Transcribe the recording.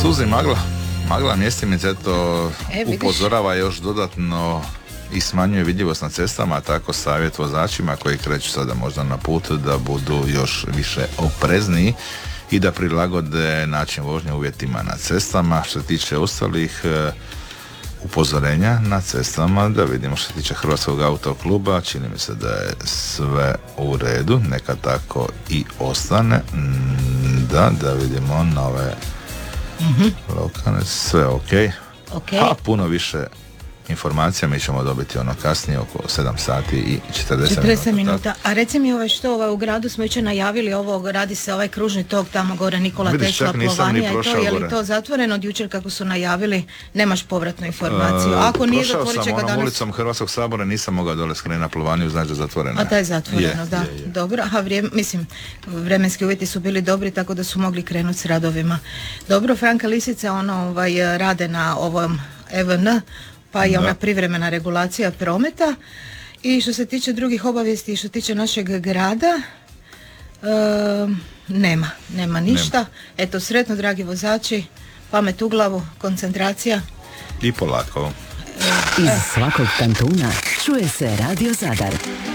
Suzi magla mjestimice to upozorava još dodatno i smanjuje vidljivost na cestama, tako savjet vozačima koji kreću sada možda na put da budu još više oprezniji i da prilagode način vožnje uvjetima na cestama. Što se tiče ostalih upozorenja na cestama, da vidimo što se tiče Hrvatskog autokluba, čini mi se da je sve u redu, neka tako i ostane. Da vidimo nove lokalne, sve ok. A puno više informacija mi ćemo dobiti kasnije oko 7 sati i 40 minuta. A reci mi u gradu smo jučer najavili radi se ovaj kružni tok tamo gore Nikola Tesla Plovanija i to, je li to zatvoreno od jučer kako su najavili, nemaš povratnu informaciju? Ako nije, zatvorit će ga danas. Ulicom Hrvatskog sabora nisam mogao dole skrenuti na Plovaniju, znači da je zatvoreno. A da je zatvoreno, da. Dobro, a vremenski uvjeti su bili dobri tako da su mogli krenuti s radovima. Dobro, Franka Lisica rade na ovom EVN, pa i ona privremena regulacija prometa. I što se tiče drugih obavijesti i što se tiče našeg grada, nema ništa. Eto, sretno dragi vozači, pamet u glavu, koncentracija. I polako. Iz svakog kantuna čuje se Radio Zadar.